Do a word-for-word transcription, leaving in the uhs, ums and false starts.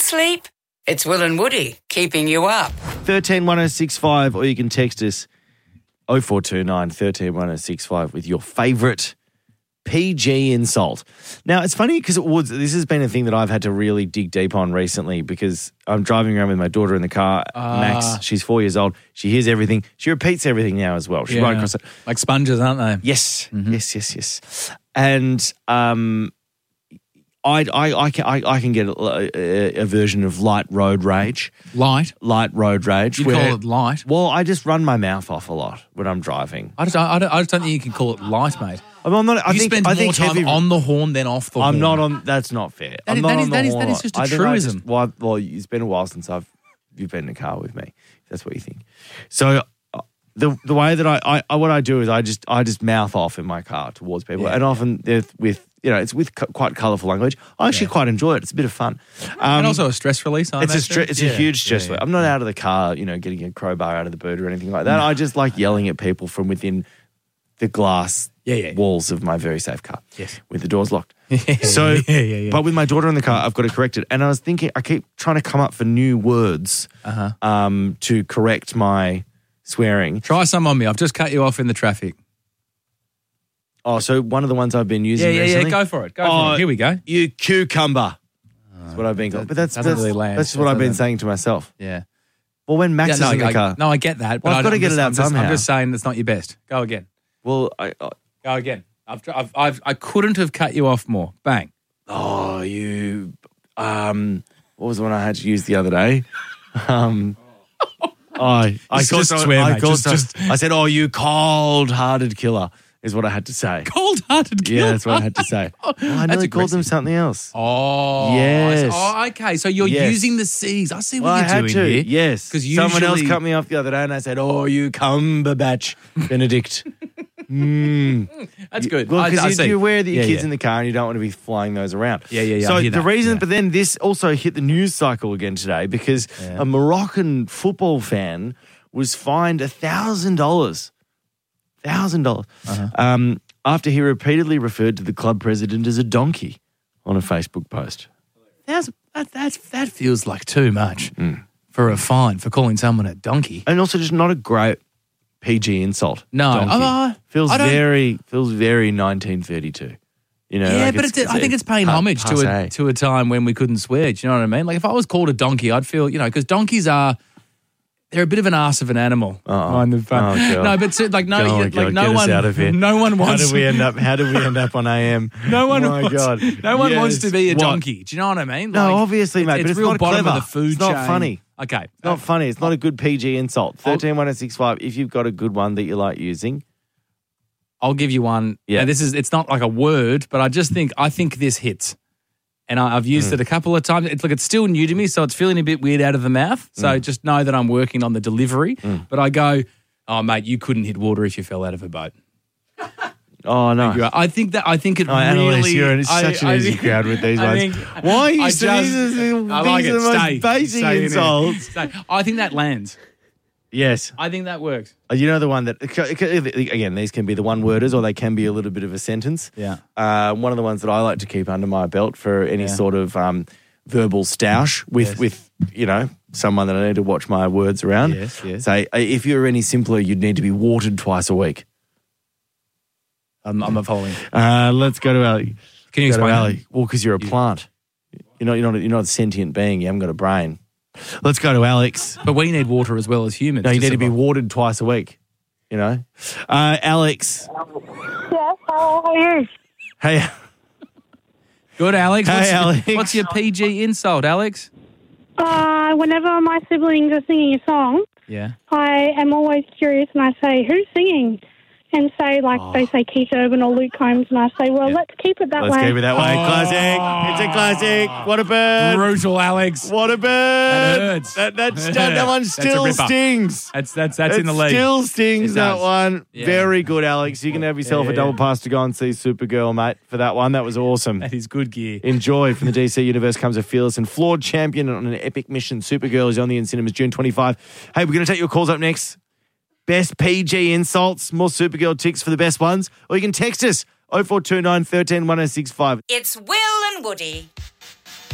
sleep? It's Will and Woody keeping you up. thirteen one oh six five, or you can text us oh four two nine, one three one oh six five with your favourite P G insult. Now, it's funny because it was, this has been a thing that I've had to really dig deep on recently because I'm driving around with my daughter in the car, uh, Max. She's four years old. She hears everything. She repeats everything now as well. She's yeah, right across it. Like sponges, aren't they? Yes, mm-hmm. yes, yes, yes. And um, I, I, I, can, I, I can get a, a, a version of light road rage. Light? Light road rage. You call it light? Well, I just run my mouth off a lot when I'm driving. I just, I, don't, I just don't think you can call it light, mate. I mean, I'm not, I you think, spend I more think time heavy, on the horn than off the I'm horn. not on. That's not fair. That I'm is, not that on is, the that is, horn that is just a I think I truism. just- well, well, it's been a while since I've you've been in a car with me. If that's what you think. So uh, the the way that I, I what I do is I just I just mouth off in my car towards people, Yeah, and often they're with you know it's with cu- quite colourful language. I actually Yeah. quite enjoy it. It's a bit of fun. Um, And also a stress release, I it's a imagine. stre- it's Yeah. a huge stress. Yeah, relief. yeah. I'm not out of the car, you know, getting a crowbar out of the boot or anything like that. I just like yelling at people from within the glass Yeah, yeah. walls of my very safe car. Yes. With the doors locked. So, yeah, yeah, yeah. but with my daughter in the car, I've got to correct it. And I was thinking, I keep trying to come up for new words Uh-huh. um, to correct my swearing. Try some on me. I've just cut you off in the traffic. Oh, so one of the ones I've been using Yeah, yeah, recently. yeah. Go for it. Go Oh, for it. Here we go. You cucumber. That's what I've been called. But that's, doesn't that's, really land. that's just what That I've been doesn't- saying to myself. Yeah. Well, when Max yeah, is no, in the I, car. no, I get that. But Well, I've I got to I'm get just, it out I'm just, somehow. I'm just saying it's not your best. Go again. Well, I, I, Go again. I've, I've, I've, I couldn't have cut you off more. Bang. oh, you. Um, what was the one I had to use the other day? Um, I, I Just- called just someone- swear, I mate. called Just- someone- I said, "Oh, you cold-hearted killer," is what I had to say. Cold-hearted killer. Yeah, that's what I had to say. Well, I That's nearly called them aggressive. something else. Oh. Yes. Oh, okay. So you're Yes. using the C's. I see what Well, I you're had doing to. here. Yes, 'Cause someone else usually- cut me off the other day, and I said, "Oh, you Cumberbatch Benedict." mm. That's good. Well, I, I because see. you're aware that your Yeah, kids yeah. in the car, and you don't want to be flying those around. Yeah, yeah, yeah, So I hear the that, reason, yeah. but then this also hit the news cycle again today because Yeah. a Moroccan football fan was fined a thousand dollars, thousand dollars, Uh-huh. um, after he repeatedly referred to the club president as a donkey on a Facebook post. That's, that, that's, that feels like too much for a fine for calling someone a donkey. And also just not a great P G insult. No. Donkey. Uh, feels I don't- very feels very nineteen thirty-two. You know, Yeah, like but it's, it's, I think it's paying pa- homage to a, passe. to a time when we couldn't swear. Do you know what I mean? Like if I was called a donkey, I'd feel, you know, because donkeys are, they're a bit of an arse of an animal. Uh-oh. Mind the fun. Oh, God. No, but so, like no, Oh, my like God, no get us one, out of here. no one wants. How did we end up? How did we end up on A M? No one Oh, my wants. God. No one wants Yes. to be a What? donkey. Do you know what I mean? No, Like, obviously, mate, but it's real not bottom clever. of the food It's not chain. funny. Okay, It's not funny. It's not a good P G insult. I'll- Thirteen one oh six five. If you've got a good one that you like using, I'll give you one. Yeah. Yeah, this is. It's not like a word, but I just think I think this hits, and I, I've used Mm. it a couple of times. It's like it's still new to me, so it's feeling a bit weird out of the mouth. So Mm. just know that I'm working on the delivery. But I go, oh mate, you couldn't hit water if you fell out of a boat. oh no. You are- I think that I think it Oh, Annalise, really. you're in such an I- I easy think- crowd with these I ones. think- Why are you I saying just- these are the- I like these it. are the most Stay. basic Stay in it. insults? Stay. I think that lands. Yes. I think that works. Uh, You know the one that, again, these can be the one-worders or they can be a little bit of a sentence. Yeah. Uh, one of the ones that I like to keep under my belt for any Yeah. sort of um, verbal stoush with, Yes. with, you know, someone that I need to watch my words around. Yes, yes. Say, uh, if you were any simpler, you'd need to be watered twice a week. I'm, I'm not following. Uh, let's go to Ali. Can you Go to explain? Ali. that? Well, because you're a plant. You're not, you're, not, you're not a sentient being. You haven't got a brain. Let's go to Alex. But we need water as well as humans. No, you need to be survive. watered twice a week. You know? Uh, Alex. Yes, how are you? Hey. Good, Alex. Hey, What's, Alex. What's your P G insult, Alex? Uh, whenever my siblings are singing a song, Yeah. I am always curious and I say, who's singing? And say, like, Oh. they say Keith Urban or Luke Combs, and I say, well, Yeah. let's keep it that Let's way. keep it that way. Classic. It's a classic. What a bird. Brutal, Alex. What a bird. That hurts. That, that's, that, that one That's a still ripper. stings. That's that's that's it in the league. still stings, It that does. one. Yeah. Very good, Alex. You can have yourself Yeah, a double yeah. pass to go and see Supergirl, mate, for that one. That was awesome. That is good gear. Enjoy. From the D C Universe comes a fearless and flawed champion on an epic mission. Supergirl is only in cinemas June twenty-fifth. Hey, we're going to take your calls up next. Best P G insults, more Supergirl ticks for the best ones. Or you can text us oh four two nine, one three one oh six five. It's Will and Woody.